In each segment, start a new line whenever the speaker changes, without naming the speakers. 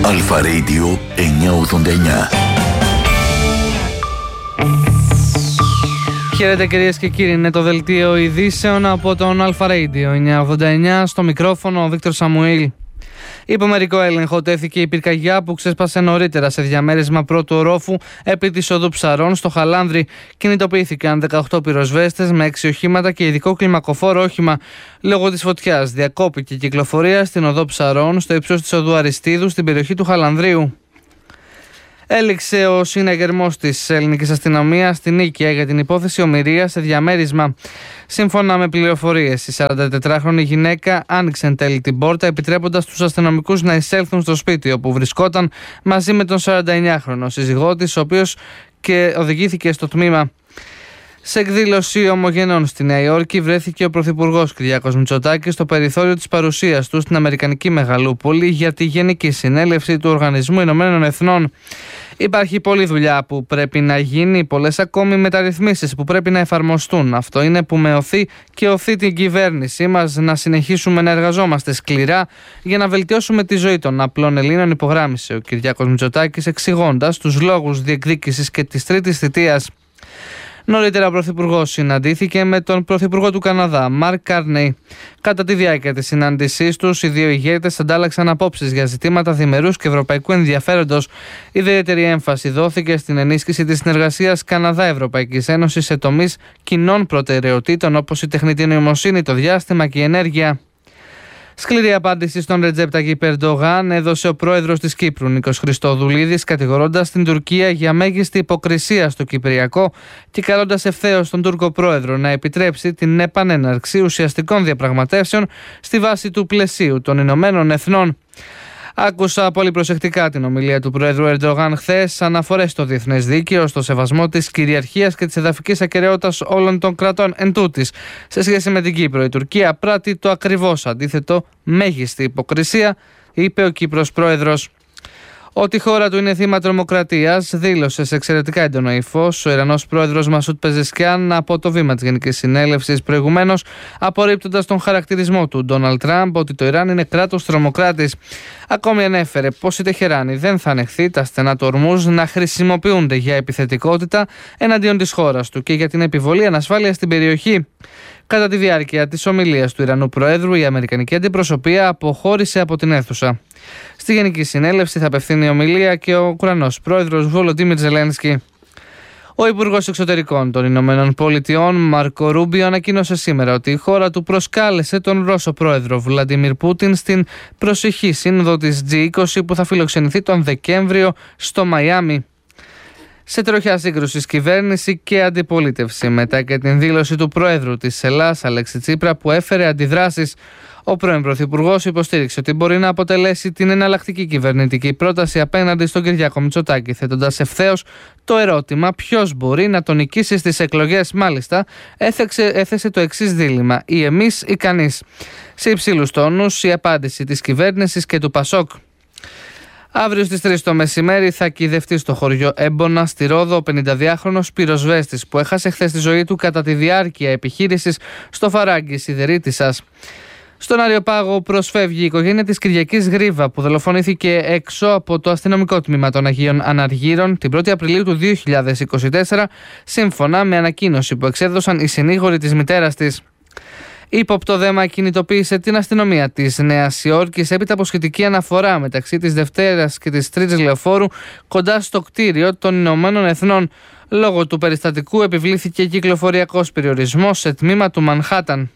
Αλφα Radio 989.
Χαίρετε κυρίες και κύριοι, είναι το δελτίο ειδήσεων από τον Αλφα Radio 989, στο μικρόφωνο ο Βίκτορ Σαμουήλ. Υπό μερικό έλεγχο τέθηκε η πυρκαγιά που ξέσπασε νωρίτερα σε διαμέρισμα πρώτου ορόφου επί της οδού Ψαρών στο Χαλάνδρι. Κινητοποιήθηκαν 18 πυροσβέστες με 6 οχήματα και ειδικό κλιμακοφόρο όχημα. Λόγω της φωτιάς διακόπηκε η κυκλοφορία στην οδό Ψαρών στο ύψος της οδού Αριστίδου στην περιοχή του Χαλανδρίου. Έληξε ο συναγερμός της ελληνικής αστυνομίας στην Νίκαια για την υπόθεση ομηρίας σε διαμέρισμα. Σύμφωνα με πληροφορίες, η 44χρονη γυναίκα άνοιξε εν τέλει την πόρτα, επιτρέποντας τους αστυνομικούς να εισέλθουν στο σπίτι όπου βρισκόταν μαζί με τον 49χρονο σύζυγό της, ο οποίος και οδηγήθηκε στο τμήμα. Σε εκδήλωση ομογενών στη Νέα Υόρκη βρέθηκε ο Πρωθυπουργός Κυριάκος Μητσοτάκης στο περιθώριο της παρουσίας του στην Αμερικανική Μεγαλούπολη για τη Γενική Συνέλευση του Οργανισμού Ηνωμένων Εθνών. Υπάρχει πολλή δουλειά που πρέπει να γίνει, πολλές ακόμη μεταρρυθμίσεις που πρέπει να εφαρμοστούν. Αυτό είναι που με οθεί και οθεί την κυβέρνησή μας να συνεχίσουμε να εργαζόμαστε σκληρά για να βελτιώσουμε τη ζωή των απλών Ελλήνων, υπογράμμισε ο Κυριάκος Μητσοτάκης, εξηγώντας τους λόγους διεκδίκησης και της τρίτης θητείας. Νωρίτερα, ο Πρωθυπουργός συναντήθηκε με τον Πρωθυπουργό του Καναδά, Μαρκ Κάρνεϊ. Κατά τη διάρκεια της συνάντησής τους, οι δύο ηγέτες αντάλλαξαν απόψεις για ζητήματα διμερούς και ευρωπαϊκού ενδιαφέροντος. Ιδιαίτερη έμφαση δόθηκε στην ενίσχυση της συνεργασίας Καναδά-Ευρωπαϊκής Ένωσης σε τομείς κοινών προτεραιοτήτων όπως η τεχνητή νοημοσύνη, το διάστημα και η ενέργεια. Σκληρή απάντηση στον Ρετζέπ Ταγιπ Ερντογάν έδωσε ο πρόεδρος της Κύπρου, Νίκος Χριστοδουλίδης, κατηγορώντας την Τουρκία για μέγιστη υποκρισία στο Κυπριακό και καλώντας ευθέως τον Τούρκο πρόεδρο να επιτρέψει την επανέναρξη ουσιαστικών διαπραγματεύσεων στη βάση του πλαισίου των Ηνωμένων Εθνών. Άκουσα πολύ προσεκτικά την ομιλία του Πρόεδρου Ερντογάν χθες, αναφορές στο διεθνές δίκαιο, στο σεβασμό της κυριαρχίας και της εδαφικής ακεραιότητας όλων των κρατών εν τούτης. Σε σχέση με την Κύπρο, η Τουρκία πράττει το ακριβώς αντίθετο, μέγιστη υποκρισία, είπε ο Κύπρος Πρόεδρος. Ότι η χώρα του είναι θύμα τρομοκρατίας, δήλωσε σε εξαιρετικά έντονο ύφος ο Ιρανός πρόεδρος Μασούτ Πεζεσκιάν από το βήμα της Γενικής Συνέλευσης προηγουμένως, απορρίπτοντας τον χαρακτηρισμό του Ντόναλντ Τραμπ ότι το Ιράν είναι κράτος τρομοκράτης. Ακόμη ανέφερε πως η Τεχεράνη δεν θα ανεχθεί τα στενά του Ορμούζ να χρησιμοποιούνται για επιθετικότητα εναντίον της χώρας του και για την επιβολή ανασφάλειας στην περιοχή. Κατά τη διάρκεια της ομιλίας του Ιρανού Προέδρου, η Αμερικανική αντιπροσωπεία αποχώρησε από την αίθουσα. Στη Γενική Συνέλευση θα απευθύνει ομιλία και ο Ουκρανός Πρόεδρος Βολοντίμιρ Ζελένσκι. Ο Υπουργός Εξωτερικών των Ηνωμένων Πολιτειών, Μάρκο Ρούμπιο, ανακοίνωσε σήμερα ότι η χώρα του προσκάλεσε τον Ρώσο Πρόεδρο Βλαντιμίρ Πούτιν στην προσεχή σύνοδο της G20 που θα φιλοξενηθεί τον Δεκέμβριο στο Μαϊάμι. Σε τροχιά σύγκρουσης κυβέρνηση και αντιπολίτευση μετά και την δήλωση του Προέδρου της Ελλάδας, Αλέξη Τσίπρα, που έφερε αντιδράσεις, ο πρώην Πρωθυπουργός υποστήριξε ότι μπορεί να αποτελέσει την εναλλακτική κυβερνητική πρόταση απέναντι στον Κυριάκο Μητσοτάκη, θέτοντας ευθέως το ερώτημα ποιος μπορεί να τον νικήσει στις εκλογές. Μάλιστα, έθεσε το εξής δίλημμα: ή εμείς ή κανείς. Σε υψηλούς τόνους η απάντηση της κυβέρνησης και του Πασόκ. Αύριο στις 3 το μεσημέρι θα κυδευτεί στο χωριό Έμπονα στη Ρόδο ο 52χρονος πυροσβέστης που έχασε χθες τη ζωή του κατά τη διάρκεια επιχείρησης στο Φαράγγι Σιδερίτισσας. Στον Αριοπάγο προσφεύγει η οικογένεια της Κυριακής Γρίβα που δολοφονήθηκε έξω από το αστυνομικό τμήμα των Αγίων Αναργύρων την 1η Απριλίου του 2024, σύμφωνα με ανακοίνωση που εξέδωσαν οι συνήγοροι της μητέρας της. Ύποπτο δέμα κινητοποίησε την αστυνομία της Νέας Υόρκης έπειτα από σχετική αναφορά μεταξύ της Δευτέρας και της Τρίτης Λεωφόρου κοντά στο κτίριο των Ηνωμένων Εθνών. Λόγω του περιστατικού επιβλήθηκε κυκλοφοριακός περιορισμός σε τμήμα του Μανχάταν.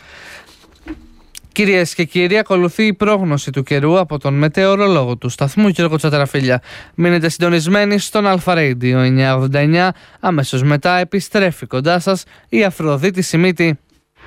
Κυρίες και κύριοι, ακολουθεί η πρόγνωση του καιρού από τον μετεωρολόγο του σταθμού Γιώργο Τσατραφίλια. Μείνετε συντονισμένοι στον Αλφα Radio 989. Αμέσως μετά επιστρέφει κοντά σας η Αφροδίτη Σιμίτη.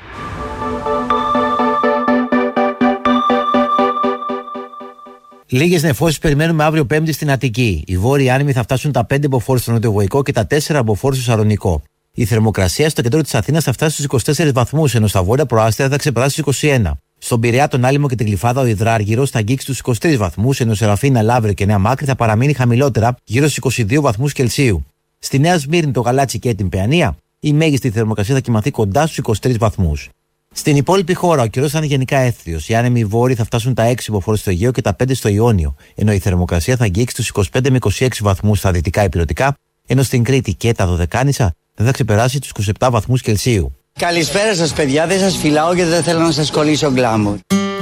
Λίγες νεφώσεις περιμένουμε αύριο Πέμπτη στην Αττική. Οι βόρειοι άνεμοι θα φτάσουν τα 5 μποφόρ στο νοτιοβοϊκό και τα 4 μποφόρ στο Σαλονικό. Η θερμοκρασία στο κέντρο της Αθήνας θα φτάσει στους 24 βαθμούς, ενώ στα βόρεια προάστια θα ξεπεράσει τους 21. Στον Πειραιά, τον Άλυμο και την Γλυφάδα, ο Υδράργυρος θα αγγίξει τους 23 βαθμούς, ενώ Σεραφίνα, Λαύριο και Νέα Μάκρη θα παραμείνει χαμηλότερα, γύρω στους 22 βαθμούς Κελσίου. Στη Νέα Σμύρνη, το Γαλάτσι και την Παιανία, η μέγιστη θερμοκρασία θα κοιμαθεί κοντά στους 23 βαθμούς. Στην υπόλοιπη χώρα, ο καιρός θα είναι γενικά έθριος. Οι άνεμοι βόρειοι θα φτάσουν τα 6 υποφόρους στο Αιγαίο και τα 5 στο Ιόνιο, ενώ η θερμοκρασία θα αγγίξει τους 25 με 26 βαθμούς στα δυτικά ηπειρωτικά, ενώ στην Κρήτη και τα Δωδεκάνησα δεν θα ξεπεράσει τους 27 βαθμούς Κελσίου.
Καλησπέρα σας, παιδιά. Δεν σας φυλάω γιατί δεν θέλω να σας κολλήσω γκλάμουρ.